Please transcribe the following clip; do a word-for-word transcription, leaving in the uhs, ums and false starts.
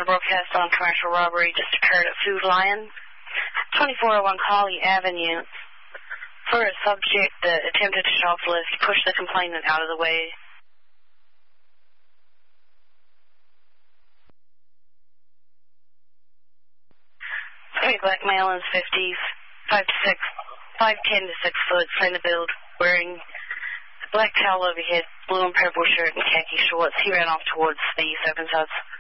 a broadcast on commercial robbery just occurred at Food Lion, twenty-four oh one Colley Avenue. For a subject that attempted to shoplift, push the complainant out of the way. Three black male in his fifties, five to six, five ten to six foot, trying to build, wearing a black towel over his head, blue and purple shirt, and khaki shorts. He ran off towards the Open Subs.